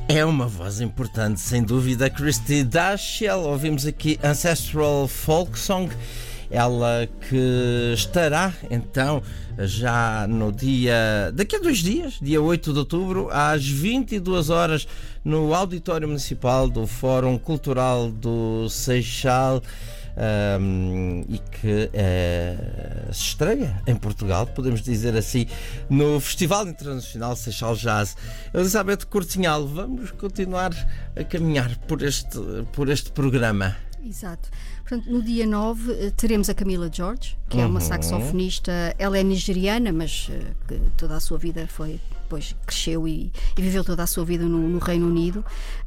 É uma voz importante, sem dúvida, Christy Dashiell. Ouvimos aqui Ancestral Folk Song. Ela que estará, então, já no daqui a 2 dias, dia 8 de outubro, às 22 horas, no Auditório Municipal do Fórum Cultural do Seixal. E que se estreia em Portugal, podemos dizer assim, no Festival Internacional Seixal Jazz. Elizabeth Cortinhal, vamos continuar a caminhar por este programa. Exato. Portanto, no dia 9 teremos a Camila George, que é uma saxofonista. Ela é nigeriana, mas que toda a sua vida depois cresceu e viveu toda a sua vida no Reino Unido,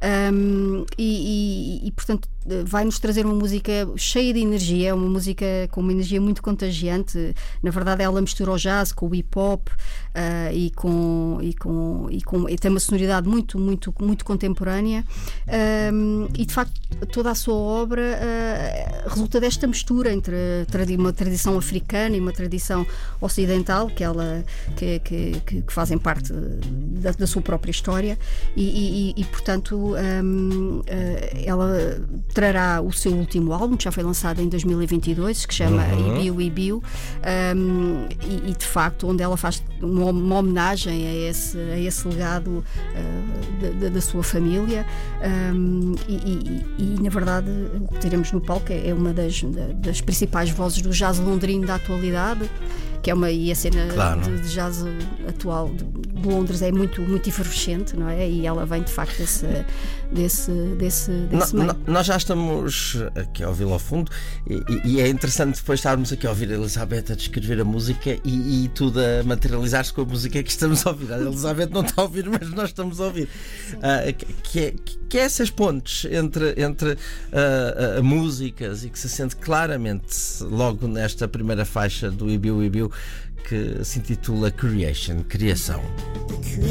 portanto vai-nos trazer uma música cheia de energia, é uma música com uma energia muito contagiante. Na verdade ela mistura o jazz com o hip-hop e tem uma sonoridade muito, muito, muito contemporânea, e de facto toda a sua obra resulta desta mistura entre uma tradição africana e uma tradição ocidental que fazem parte da sua própria história, e portanto ela trará o seu último álbum, que já foi lançado em 2022, que se chama Ibiu Ibiu, e de facto onde ela faz uma homenagem a esse legado da sua família, e na verdade o que teremos no palco é uma das principais vozes do jazz londrino da atualidade, que é a cena de jazz atual de Londres é muito, muito efervescente, não é? E ela vem de facto desse meio. Nós já estamos aqui a ouvi-la ao fundo, e é interessante depois estarmos aqui a ouvir a Elizabeth a descrever a música e tudo a materializar-se com a música que estamos a ouvir. A Elizabeth não está a ouvir, mas nós estamos a ouvir. Que é essas pontes entre músicas, e que se sente claramente logo nesta primeira faixa do Ibiu Ibiu, que se intitula Criação.